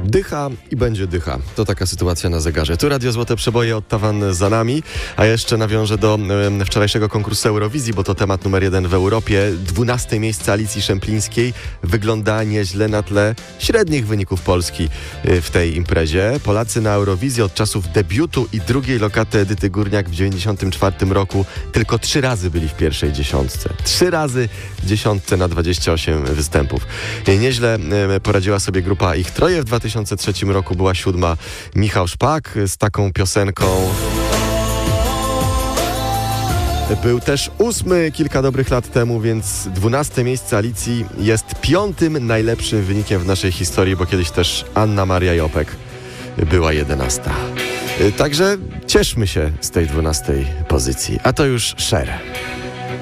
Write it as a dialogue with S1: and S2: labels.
S1: Dycha i będzie dycha. To taka sytuacja na zegarze. Tu Radio Złote Przeboje, Ottawan za nami, a jeszcze nawiążę do wczorajszego konkursu Eurowizji, bo to temat numer 1 w Europie. 12 miejsce Alicji Szemplińskiej wygląda nieźle na tle średnich wyników Polski w tej imprezie. Polacy na Eurowizji od czasów debiutu i drugiej lokaty Edyty Górniak w 1994 roku tylko 3 razy byli w pierwszej dziesiątce. 3 razy w dziesiątce na 28 występów. Nieźle poradziła sobie grupa Ich Troje. W 2003 roku była 7. Michał Szpak z taką piosenką. Był też 8 kilka dobrych lat temu, więc 12 miejsce Alicji jest 5. najlepszym wynikiem w naszej historii, bo kiedyś też Anna Maria Jopek była 11. Także cieszmy się z tej 12 pozycji. A to już Cher.